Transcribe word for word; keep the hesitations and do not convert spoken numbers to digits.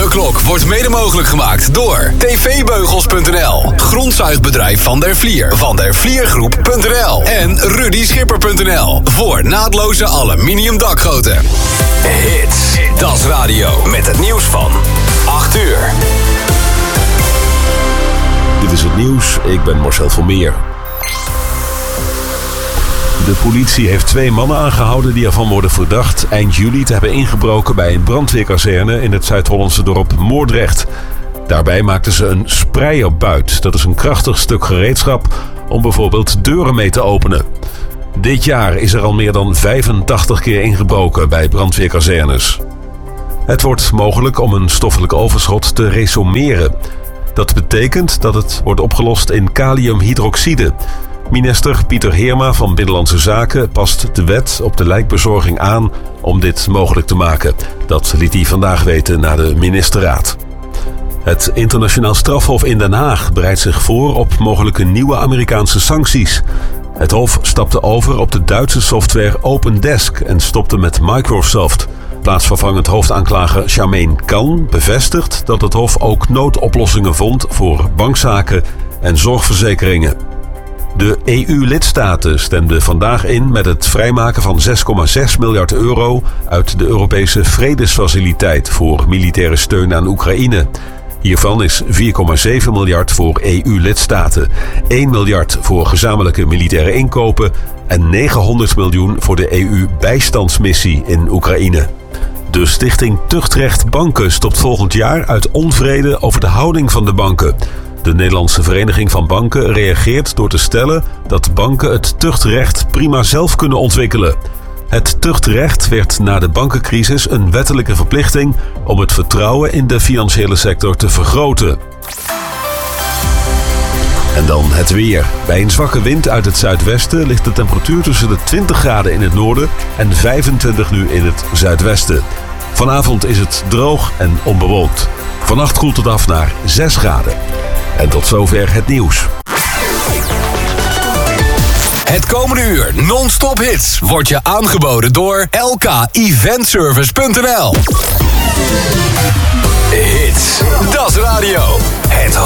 Radioklok wordt mede mogelijk gemaakt door t v beugels punt n l, grondzuigbedrijf Van der Vlier, van der vliergroep punt n l en rudy schipper punt n l voor naadloze aluminium dakgoten. Hits, Das Radio met het nieuws van acht uur. Dit is het nieuws, ik ben Marcel van Meer. De politie heeft twee mannen aangehouden die ervan worden verdacht eind juli te hebben ingebroken bij een brandweerkazerne in het Zuid-Hollandse dorp Moordrecht. Daarbij maakten ze een spreierbuit. Dat is een krachtig stuk gereedschap om bijvoorbeeld deuren mee te openen. Dit jaar is er al meer dan vijfentachtig keer ingebroken bij brandweerkazernes. Het wordt mogelijk om een stoffelijk overschot te resomeren. Dat betekent dat het wordt opgelost in kaliumhydroxide. Minister Pieter Heerma van Binnenlandse Zaken past de wet op de lijkbezorging aan om dit mogelijk te maken. Dat liet hij vandaag weten na de ministerraad. Het internationaal strafhof in Den Haag bereidt zich voor op mogelijke nieuwe Amerikaanse sancties. Het hof stapte over op de Duitse software OpenDesk en stopte met Microsoft. Plaatsvervangend hoofdaanklager Charmaine Kan bevestigt dat het hof ook noodoplossingen vond voor bankzaken en zorgverzekeringen. De E U-lidstaten stemden vandaag in met het vrijmaken van zes komma zes miljard euro uit de Europese Vredesfaciliteit voor militaire steun aan Oekraïne. Hiervan is vier komma zeven miljard voor E U-lidstaten, één miljard voor gezamenlijke militaire inkopen en negenhonderd miljoen voor de E U-bijstandsmissie in Oekraïne. De stichting Tuchtrecht Banken stopt volgend jaar uit onvrede over de houding van de banken. De Nederlandse Vereniging van Banken reageert door te stellen dat banken het tuchtrecht prima zelf kunnen ontwikkelen. Het tuchtrecht werd na de bankencrisis een wettelijke verplichting om het vertrouwen in de financiële sector te vergroten. En dan het weer. Bij een zwakke wind uit het zuidwesten ligt de temperatuur tussen de twintig graden in het noorden en vijfentwintig nu in het zuidwesten. Vanavond is het droog en onbewolkt. Vannacht koelt het af naar zes graden. En tot zover het nieuws. Het komende uur non-stop hits wordt je aangeboden door l k eventservice punt n l. Hits, Das Radio. Het